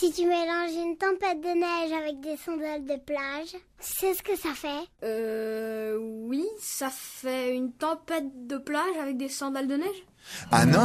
Si tu mélanges une tempête de neige avec des sandales de plage, tu sais ce que ça fait? Oui, ça fait une tempête de plage avec des sandales de neige. Ah non!